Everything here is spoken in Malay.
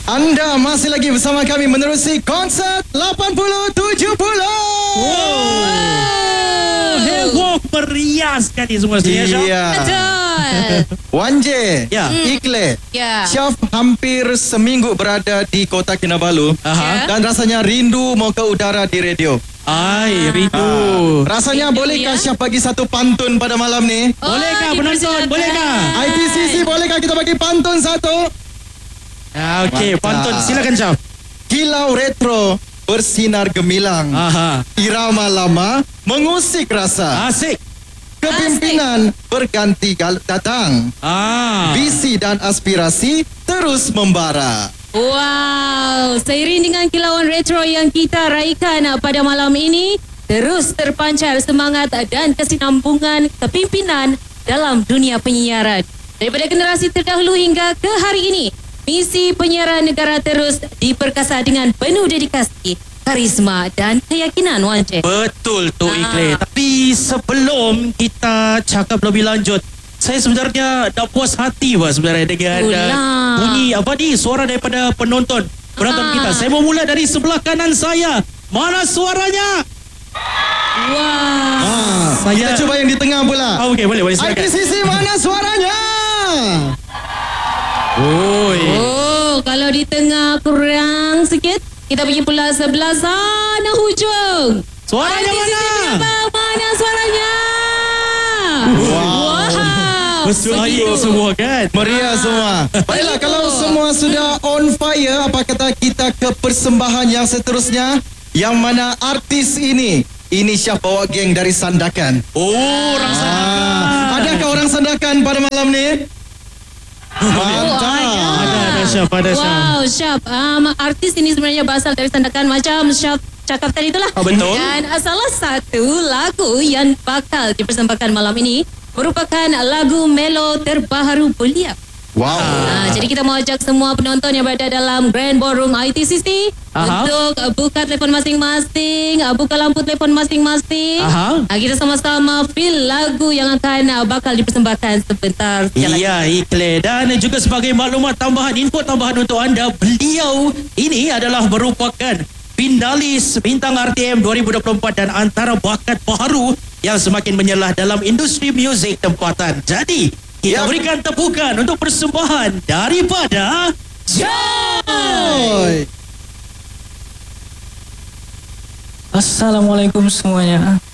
Anda masih lagi bersama kami menerusi konsert 80-70. Heboh meriah sekali semua sini. Iya. Betul. Wan J, Ya. Ikle, Ya. Syaf hampir seminggu berada di Kota Kinabalu. Aha. Dan rasanya rindu mau ke udara di radio. Ai, rindu. Rasanya Rindu, bolehkah ya? Syaf bagi satu pantun pada malam ni? Bolehkah penonton? Bolehkah? ITCC bolehkah kita bagi pantun satu? Okey, Mantap. pantun silakan Syaf. Kilau retro bersinar gemilang. Aha. Irama lama mengusik rasa. Asik. Kepimpinan berganti datang. Visi dan aspirasi terus membara. Wow, seiring dengan kilauan retro yang kita raikan pada malam ini, terus terpancar semangat dan kesinambungan kepimpinan dalam dunia penyiaran. Daripada generasi terdahulu hingga ke hari ini, misi penyiaran negara terus diperkasa dengan penuh dedikasi, karisma dan keyakinan, Wan Cik. Betul tu Ikle. Tapi sebelum kita cakap lebih lanjut, saya sebenarnya dah puas hati sebenarnya dengan bunyi apa ni, suara daripada penonton kita. Saya mau mula dari sebelah kanan saya. Mana suaranya? Wow. Kita cuba yang di tengah pula. Okey, boleh silakan. ITCC mana suaranya? Oi. Oh, kalau di tengah kurang sikit, kita pergi pula sebelah sana hujung. Suaranya mana? Mana suaranya? Wow. Bersuara semua kan? Meriah semua. Baiklah, kalau semua sudah on fire, apa kata kita ke persembahan yang seterusnya, yang mana artis ini Syaf bawa geng dari Sandakan. Orang Sandakan. Adakah orang Sandakan pada malam ni? Mantap. Ada Syaf, ada Syaf. Wow, Syaf. Artis ini sebenarnya berasal dari Sandakan macam Syaf cakap tadi itulah. Betul. Dan salah satu lagu yang bakal dipersembahkan malam ini merupakan lagu melo terbaru beliau. Wow. Jadi kita mau ajak semua penonton yang berada dalam Grand Ballroom ITCC untuk buka telefon masing-masing, buka lampu telefon masing-masing. Kita sama-sama feel lagu yang akan bakal dipersembahkan sebentar. Iya, Ikle. Dan juga sebagai maklumat tambahan, info tambahan untuk anda, beliau ini adalah merupakan finalis Bintang RTM 2024 dan antara bakat baru yang semakin menyelah dalam industri muzik tempatan. Jadi, kita berikan tepukan untuk persembahan daripada Joy. Assalamualaikum semuanya.